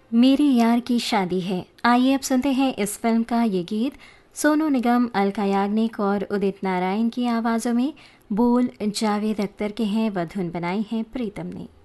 मेरे यार की शादी है। आइए अब सुनते हैं इस फिल्म का ये गीत। सोनू निगम, अलका याग्निक और उदित नारायण की आवाज़ों में। बोल जावेद अख्तर के हैं व धुन बनाई है प्रीतम ने।